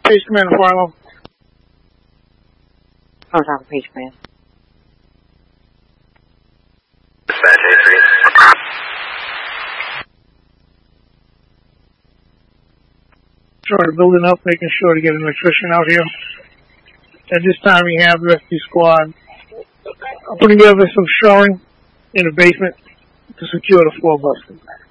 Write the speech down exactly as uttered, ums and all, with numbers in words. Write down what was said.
Page Command Farlow. On top of Page Command. Dispatch A three. Sure, the building up, making sure to get an electrician out here. At this time, we have the rescue squad putting together some shoring in the basement to secure the floor busting.